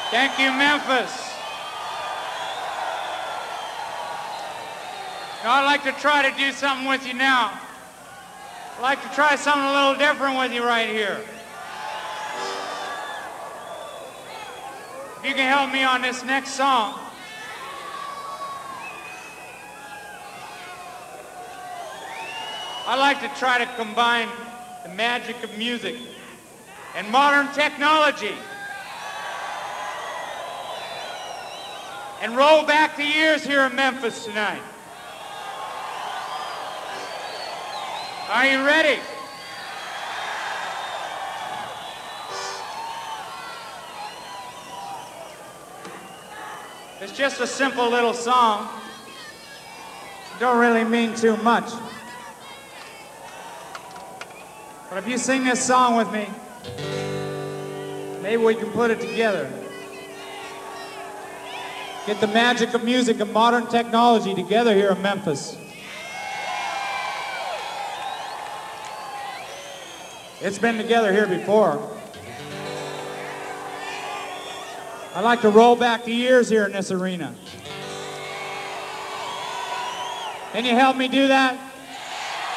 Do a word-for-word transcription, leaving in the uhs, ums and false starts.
Thank you, Memphis. Now, I'd like to try to do something with you now. I'd like to try something a little different with you right here. If you can help me on this next song. I'd like to try to combine the magic of music and modern technology and roll back the years here in Memphis tonight. Are you ready? It's just a simple little song. Don't really mean too much. But if you sing this song with me, maybe we can put it together. Get the magic of music and modern technology together here in Memphis. It's been together here before. I'd like to roll back the years here in this arena. Can you help me do that?